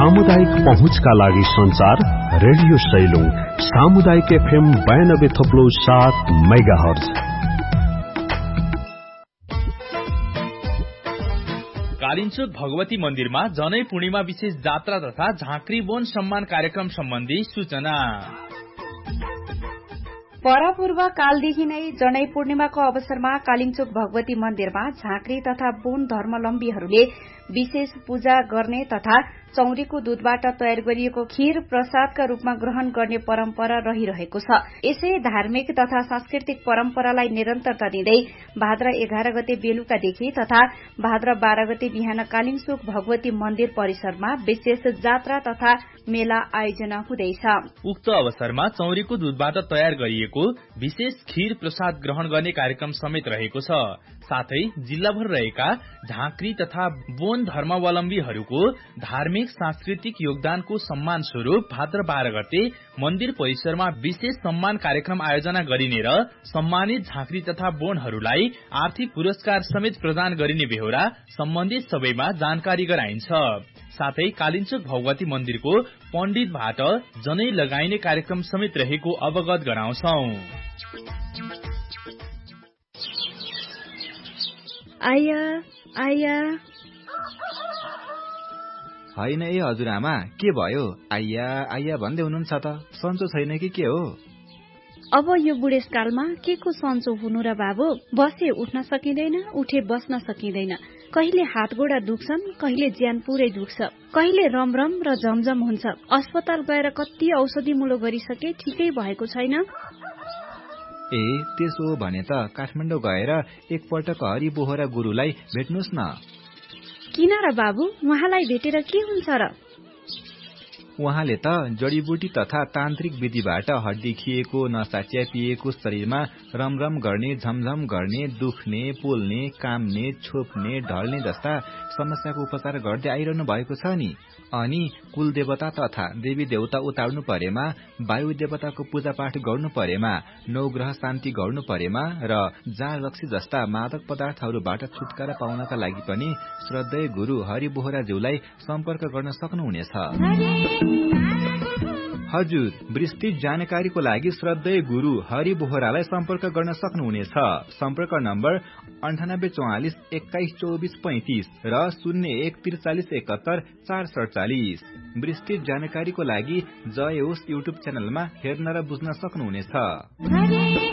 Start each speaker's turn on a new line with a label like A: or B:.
A: सामुदायिक पहुँचका लागि संचार रेडियो सैलुङ सामुदायिक FM 92.7 मेगाहर्ज।
B: कालिन्चोक भगवती मन्दिरमा जनै पूर्णिमा विशेष जात्रा तथा झाँक्री बोन सम्मान कार्यक्रम सम्बन्धी सूचना।
C: परपूर्व कालदेखि नै जनै पूर्णिमाको अवसरमा कालिन्चोक भगवती मन्दिरमा झाँक्री तथा बोन धर्मावलम्बीहरूले विशेष पूजा गर्ने तथा चौरीको दूधबाट तयार गरिएको खीर प्रसादका रूपमा ग्रहण गर्ने परम्परा रहिरहेको छ। यसै धार्मिक तथा सांस्कृतिक परम्परालाई निरन्तरता दिँदै भाद्र 11 गते बेलुकादेखि तथा भाद्र 12 गते बिहान कालिन्चोक भगवती मन्दिर परिसरमा विशेष जात्रा तथा मेला आयोजना हुँदैछ।
B: उक्त अवसरमा चौरीको दूधबाट तयार गरिएको विशेष खीर प्रसाद ग्रहण गर्ने कार्यक्रम समेत रहेको छ। साथै जिल्लाभर रहेका झाँक्री तथा बोन धर्मावलम्बीहरूको धार्मिक सांस्कृतिक योगदानको सम्मान स्वरूप भाद्र 12 गते मन्दिर परिसरमा विशेष सम्मान कार्यक्रम आयोजना गरिने र सम्मानित झाँक्री तथा बोनहरूलाई आर्थिक पुरस्कार समेत प्रदान गरिने बेहोरा सम्बन्धित सबैमा जानकारी गराइन्छ। साथै कालिन्चोक भगवती मन्दिरको पण्डितबाट जनै लगाइने कार्यक्रम समेत रहेको अवगत गराउँछौं।
C: आया आया
D: होइन ए हजुरआमा, के भयो? आइया आइया भन्दै हुनुहुन्छ त, सन्चो छैन कि के हो?
C: अब यो बुढेसकालमा के को सन्चो हुनु र बाबु? बसे उठ्न सकिँदैन, उठे बस्न सकिँदैन। कहिले हात गोडा दुख्छन्, कहिले ज्यान पुरै दुख्छ, कहिले रमरम र झमझम हुन्छ। अस्पताल गएर कति औषधि मुलो गरिसके, ठिकै भएको छैन।
D: ए त्यसो भने त काठमाडौँ गएर एकपटक हरि बोहरा गुरुलाई भेट्नुहोस् न।
C: किन र बाबु, उहाँलाई भेटेर के हुन्छ र?
D: उहाँले त जडीबुटी तथा तान्त्रिक विधिबाट हड्डी खिएको, नसा च्यापिएको शरीरमा रमरम गर्ने, झमझम गर्ने, दुख्ने, पोल्ने, काम्ने, छोप्ने, ढल्ने जस्ता समस्याको उपचार गर्दै आइरहनु भएको छ नि। अनि कुल देवता तथा देवी देवता उतार्नु परेमा, वायु देवताको पूजा पाठ गर्नु परेमा, नवग्रह शान्ति गर्नु परेमा र जाँड रक्सी जस्ता मादक पदार्थहरूबाट छुटकारा पाउनका लागि पनि श्रद्धेय गुरु हरि बोहराज्यूलाई सम्पर्क गर्न सक्नुहुनेछ। हजुर, विस्तृत जानकारीको लागि श्रद्धेय गुरु हरि बोहरालाई सम्पर्क गर्न सक्नुहुनेछ। सम्पर्क नम्बर 9844 21 24 35 र 01 43 71 447। विस्तृत जानकारीको लागि जय होस् युट्युब च्यानलमा हेर्न र बुझ्न सक्नुहुनेछ।